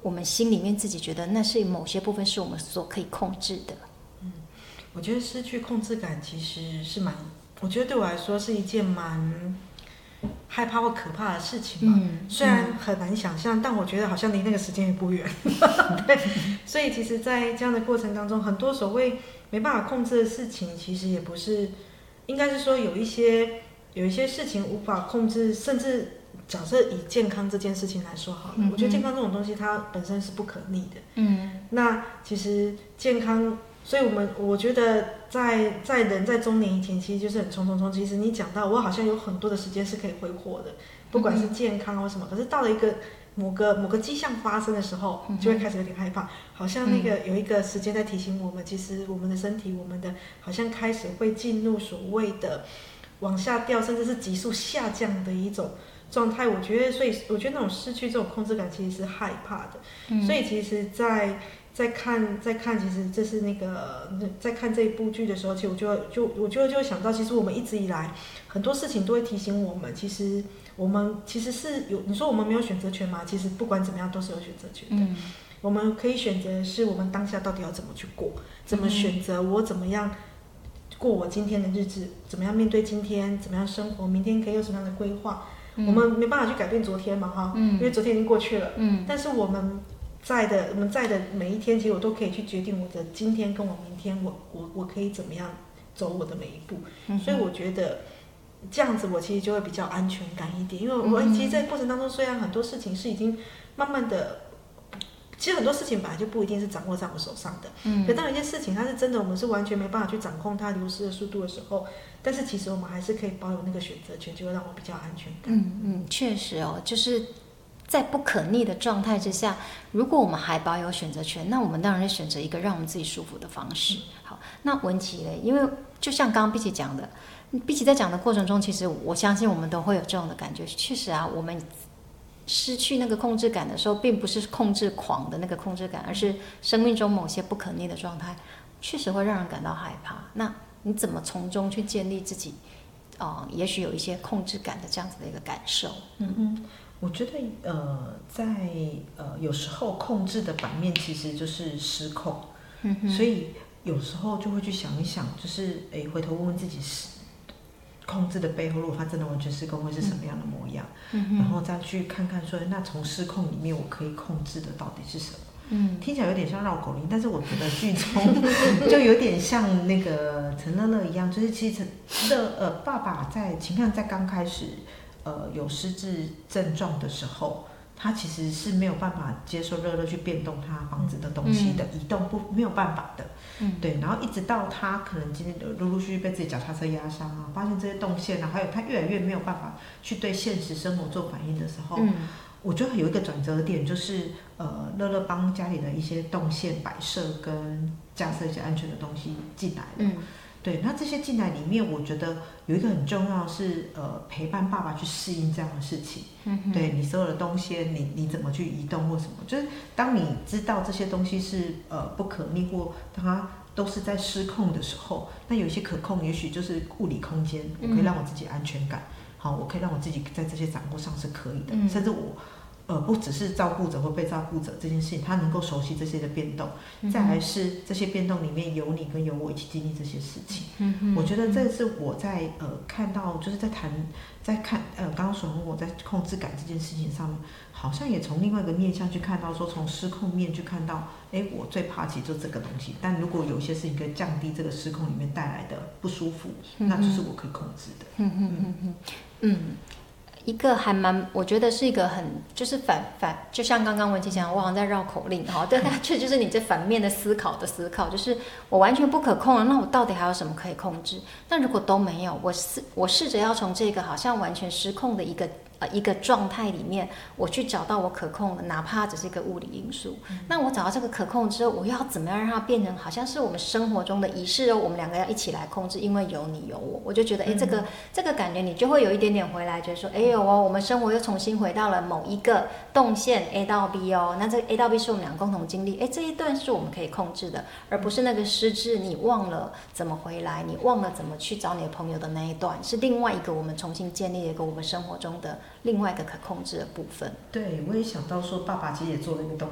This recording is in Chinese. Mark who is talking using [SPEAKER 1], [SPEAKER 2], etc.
[SPEAKER 1] 我们心里面自己觉得那是某些部分是我们所可以控制的。
[SPEAKER 2] 我觉得失去控制感其实是我觉得对我来说是一件蛮害怕或可怕的事情嘛。虽然很难想象，但我觉得好像离那个时间也不远。对，所以其实，在这样的过程当中，很多所谓没办法控制的事情，其实也不是，应该是说有一些事情无法控制，甚至假设以健康这件事情来说好了，我觉得健康这种东西它本身是不可逆的。那其实健康。所以我觉得在人在中年以前，其实就是很冲。其实你讲到我好像有很多的时间是可以挥霍的，不管是健康或什么。可是到了一个某个迹象发生的时候，就会开始有点害怕，好像那个有一个时间在提醒我们，其实我们的身体，我们的好像开始会进入所谓的往下掉，甚至是急速下降的一种状态。所以我觉得那种失去这种控制感，其实是害怕的。所以其实在看，其实这是在看这一部剧的时候，其实我就想到，其实我们一直以来很多事情都会提醒我们，其实我们其实是有，你说我们没有选择权吗？其实不管怎么样都是有选择权的。我们可以选择是我们当下到底要怎么去过，怎么选择我怎么样过我今天的日子，怎么样面对今天，怎么样生活，明天可以有什么样的规划。我们没办法去改变昨天嘛，哈，因为昨天已经过去了。但是我们在的每一天，其实我都可以去决定我的今天跟我明天，我可以怎么样走我的每一步。所以我觉得这样子，我其实就会比较安全感一点。因为我其实，在过程当中，虽然很多事情是已经慢慢的，其实很多事情本来就不一定是掌握在我手上的。可当有一些事情它是真的，我们是完全没办法去掌控它流失的速度的时候，但是其实我们还是可以保有那个选择权，就会让我比较安全感。
[SPEAKER 1] 确实哦，就是在不可逆的状态之下，如果我们还保有选择权，那我们当然是选择一个让我们自己舒服的方式。好，那文琪嘞，因为就像刚刚碧琪讲的，碧琪在讲的过程中，其实我相信我们都会有这种的感觉。确实啊，我们失去那个控制感的时候，并不是控制狂的那个控制感，而是生命中某些不可逆的状态，确实会让人感到害怕。那你怎么从中去建立自己也许有一些控制感的这样子的一个感受？
[SPEAKER 3] 我觉得在有时候控制的反面其实就是失控。所以有时候就会去想一想，就是回头问问自己，控制的背后，如果它真的完全失控，会是什么样的模样？然后再去看看说，那从失控里面我可以控制的到底是什么？听起来有点像绕口令，但是我觉得剧中就有点像那个陈乐乐一样，就是其实爸爸秦汉在刚开始有失智症状的时候，他其实是没有办法接受乐乐去变动他房子的东西的，移动没有办法的。对，然后一直到他可能今天陆陆续续被自己脚踏车压伤啊，发现这些动线啊，还有他越来越没有办法去对现实生活做反应的时候，我觉得有一个转折点，就是乐乐帮家里的一些动线摆设跟架设一些安全的东西进来了。对，那这些进来里面，我觉得有一个很重要的是陪伴爸爸去适应这样的事情。对，你所有的东西，你怎么去移动或什么，就是当你知道这些东西是不可逆或它都是在失控的时候，那有一些可控，也许就是物理空间，我可以让我自己安全感。好，我可以让我自己在这些掌握上是可以的，甚至我不只是照顾者或被照顾者这件事情，他能够熟悉这些的变动。再来是这些变动里面有你跟有我一起经历这些事情。我觉得这是我在看到，就是在看刚刚所问我在控制感这件事情上面，好像也从另外一个面向去看到，说从失控面去看到，我最怕其实就这个东西。但如果有一些事情可以降低这个失控里面带来的不舒服，那就是我可以控制的。
[SPEAKER 1] 一个还蛮，我觉得是一个很就是就像刚刚文琪讲，我好像在绕口令哈，对，确实就是你这反面的思考，就是我完全不可控了，那我到底还有什么可以控制？那如果都没有，我试着要从这个好像完全失控的一个状态里面，我去找到我可控的，哪怕只是一个物理因素。那我找到这个可控之后，我要怎么样让它变成好像是我们生活中的仪式哦？我们两个要一起来控制，因为有你有我，我就觉得这个感觉你就会有一点点回来，觉得说我们生活又重新回到了某一个动线 A 到 B 哦。那这个 A 到 B 是我们俩共同经历，这一段是我们可以控制的，而不是那个失智你忘了怎么回来，你忘了怎么去找你的朋友的那一段，是另外一个我们重新建立一个我们生活中的另外一个可控制的部分。
[SPEAKER 3] 对，我也想到说，爸爸其实也做了一个动